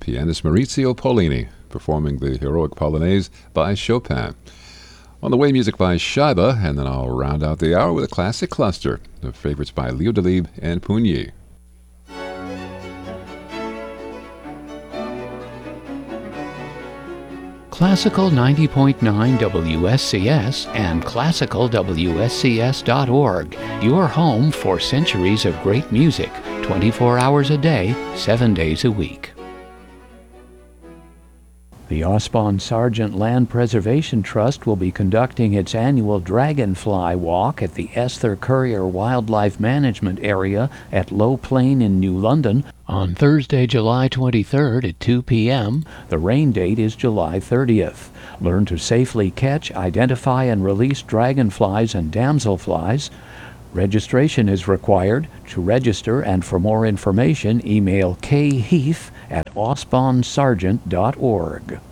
pianist Maurizio Pollini performing the Heroic Polonaise by Chopin. On the way, music by Scheibe, and then I'll round out the hour with a classic cluster of favorites by Leo Delibes and Pugny. Classical 90.9 WSCS and classicalwscs.org, your home for centuries of great music, 24 hours a day, 7 days a week. The Osbon Sargent Land Preservation Trust will be conducting its annual Dragonfly Walk at the Esther Currier Wildlife Management Area at Low Plain in New London on Thursday, July 23rd at 2 p.m. The rain date is July 30th. Learn to safely catch, identify, and release dragonflies and damselflies. Registration is required. To register and for more information, email kheath@osbonsargent.org.